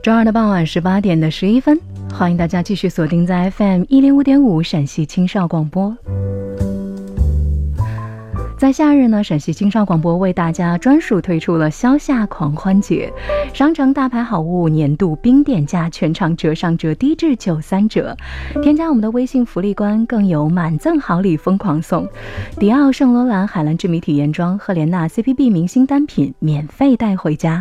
周二的傍晚18点的11分，欢迎大家继续锁定在 FM105.5 陕西青少广播。在夏日呢，陕西青少广播为大家专属推出了消夏狂欢节，商城大牌好物年度冰点价全场折上折低至93折，添加我们的微信福利官更有满赠好礼疯狂送，迪奥圣罗兰海蓝之谜体验装、赫莲娜 CPB 明星单品免费带回家。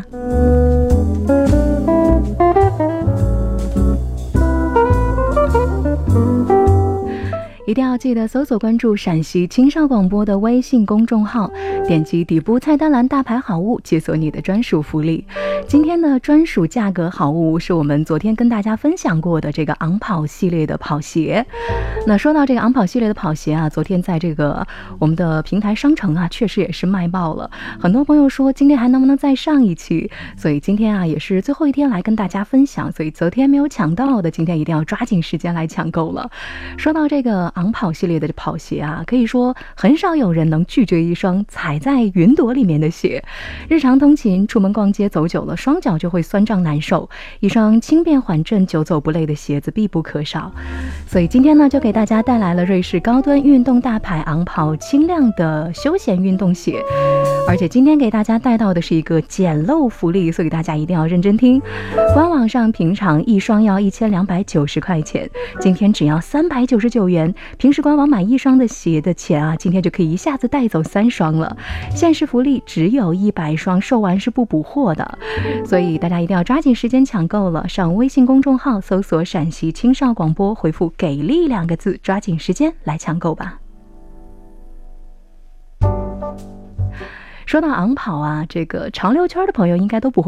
一定要记得搜索关注陕西青少广播的微信公众号，点击底部菜单栏大牌好物，解锁你的专属福利。今天的专属价格好物是我们昨天跟大家分享过的这个昂跑系列的跑鞋。那说到这个昂跑系列的跑鞋啊，昨天在这个我们的平台商城啊，确实也是卖爆了。很多朋友说今天还能不能再上一期，所以今天啊也是最后一天来跟大家分享，所以昨天没有抢到的，今天一定要抓紧时间来抢购了。说到这个昂跑系列的跑鞋啊，可以说很少有人能拒绝一双踩在云朵里面的鞋。日常通勤、出门逛街走久了，双脚就会酸胀难受，一双轻便缓震、久走不累的鞋子必不可少。所以今天呢，就给大家带来了瑞士高端运动大牌昂跑轻量的休闲运动鞋。而且今天给大家带到的是一个捡漏福利，所以大家一定要认真听。官网上平常一双要1290块钱，今天只要399元。平时官网买一双的鞋的钱啊，今天就可以一下子带走3双了。限时福利只有100双，售完是不补货的，所以大家一定要抓紧时间抢购了。上微信公众号搜索陕西青少广播，回复给力2个字，抓紧时间来抢购吧。说到昂跑啊，这个潮流圈的朋友应该都不会